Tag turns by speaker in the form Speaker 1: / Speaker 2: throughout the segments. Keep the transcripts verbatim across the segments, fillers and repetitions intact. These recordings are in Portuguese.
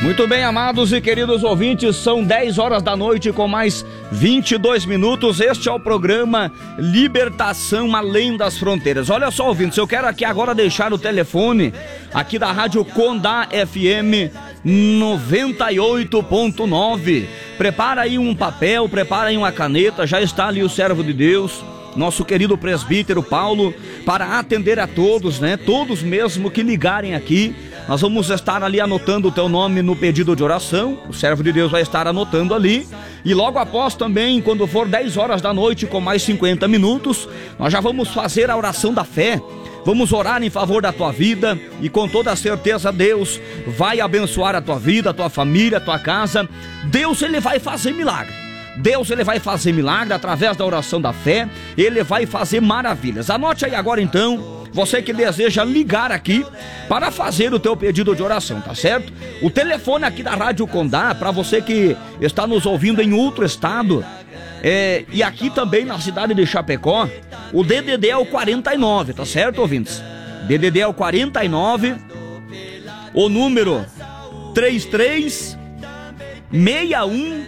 Speaker 1: Muito bem, amados e queridos ouvintes, são dez horas da noite com mais vinte e dois minutos. Este é o programa Libertação Além das Fronteiras. Olha só, ouvintes, eu quero aqui agora deixar o telefone aqui da Rádio Condá F M noventa e oito ponto nove. Prepara aí um papel, prepara aí uma caneta, já está ali o servo de Deus, nosso querido presbítero Paulo, para atender a todos, né? Todos mesmo que ligarem aqui. Nós vamos estar ali anotando o teu nome no pedido de oração. O servo de Deus vai estar anotando ali. E logo após também, quando for dez horas da noite com mais cinquenta minutos, nós já vamos fazer a oração da fé. Vamos orar em favor da tua vida e com toda certeza Deus vai abençoar a tua vida, a tua família, a tua casa. Deus, ele vai fazer milagre. Deus, ele vai fazer milagre através da oração da fé. Ele vai fazer maravilhas. Anote aí agora então, você que deseja ligar aqui para fazer o teu pedido de oração, tá certo? O telefone aqui da Rádio Condá, para você que está nos ouvindo em outro estado, é, e aqui também na cidade de Chapecó, o D D D é o quarenta e nove, tá certo, ouvintes? D D D é o quarenta e nove, o número trinta e três, sessenta e um,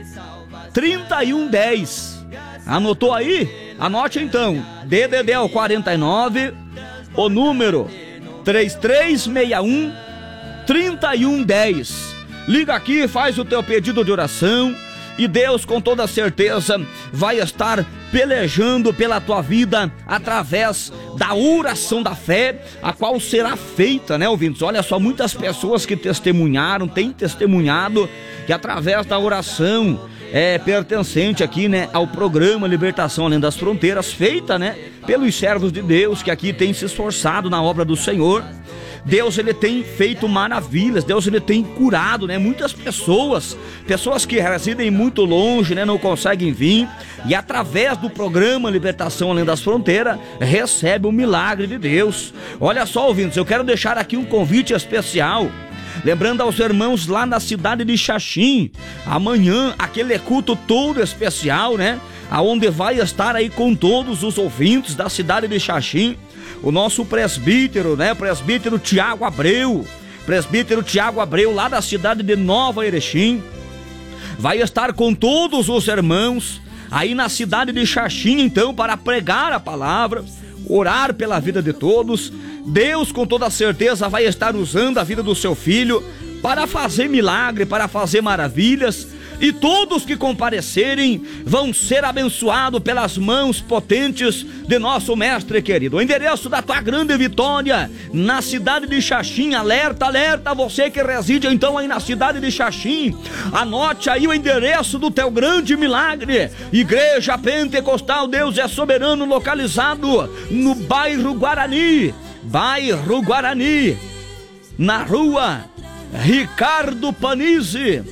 Speaker 1: trinta e um dez. Anotou aí? Anote então, D D D é o quarenta e nove, o número trinta e três, sessenta e um, trinta e um dez. Liga aqui, faz o teu pedido de oração e Deus com toda certeza vai estar pelejando pela tua vida através da oração da fé, a qual será feita, né, ouvintes? Olha só, muitas pessoas que testemunharam, têm testemunhado que através da oração é pertencente aqui, né, ao programa Libertação Além das Fronteiras, feita, né, pelos servos de Deus que aqui têm se esforçado na obra do Senhor. Deus, ele tem feito maravilhas, Deus, ele tem curado, né, muitas pessoas, pessoas que residem muito longe, né, não conseguem vir, e através do programa Libertação Além das Fronteiras, recebe o milagre de Deus. Olha só, ouvintes, eu quero deixar aqui um convite especial, lembrando aos irmãos lá na cidade de Xaxim, amanhã, aquele culto todo especial, né, aonde vai estar aí com todos os ouvintes da cidade de Xaxim, o nosso presbítero, né, presbítero Tiago Abreu, presbítero Tiago Abreu, lá da cidade de Nova Erechim, vai estar com todos os irmãos aí na cidade de Xaxim, então, para pregar a palavra, orar pela vida de todos. Deus com toda certeza vai estar usando a vida do seu filho para fazer milagre, para fazer maravilhas, e todos que comparecerem vão ser abençoados pelas mãos potentes de nosso mestre querido. O endereço da tua grande vitória na cidade de Xaxim, alerta, alerta, você que reside então aí na cidade de Xaxim, anote aí o endereço do teu grande milagre. Igreja Pentecostal Deus é Soberano, localizado no bairro Guarani, bairro Guarani, na rua Ricardo Panizzi,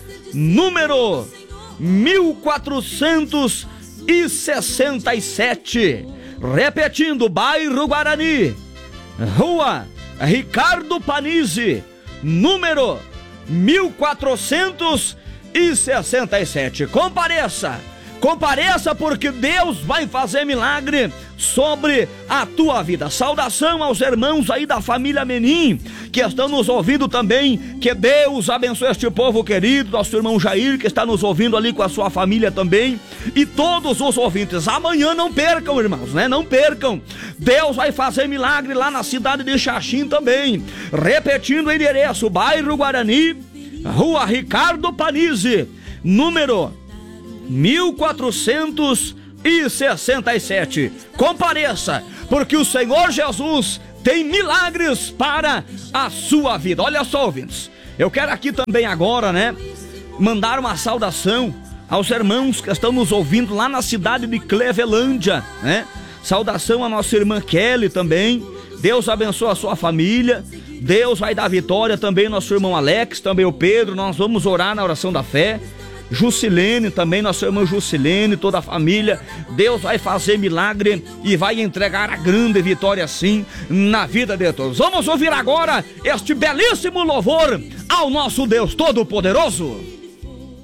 Speaker 1: número mil quatrocentos e sessenta e sete. Repetindo, bairro Guarani, rua Ricardo Panizzi, número mil quatrocentos e sessenta e sete. Compareça, compareça, porque Deus vai fazer milagre sobre a tua vida. Saudação aos irmãos aí da família Menin, que estão nos ouvindo também. Que Deus abençoe este povo querido, nosso irmão Jair, que está nos ouvindo ali com a sua família também, e todos os ouvintes. Amanhã não percam, irmãos, né? Não percam. Deus vai fazer milagre lá na cidade de Xaxim também. Repetindo o endereço, bairro Guarani, rua Ricardo Panizzi, número mil quatrocentos e sessenta e sete. Compareça, porque o Senhor Jesus tem milagres para a sua vida. Olha só, ouvintes, eu quero aqui também agora, né, mandar uma saudação aos irmãos que estão nos ouvindo lá na cidade de Clevelândia, né? Saudação à nossa irmã Kelly também. Deus abençoe a sua família. Deus vai dar vitória também, nosso irmão Alex, também o Pedro. Nós vamos orar na oração da fé. Jusilene também, nossa irmã Jusilene, toda a família. Deus vai fazer milagre e vai entregar a grande vitória sim na vida de todos. Vamos ouvir agora este belíssimo louvor ao nosso Deus Todo-Poderoso.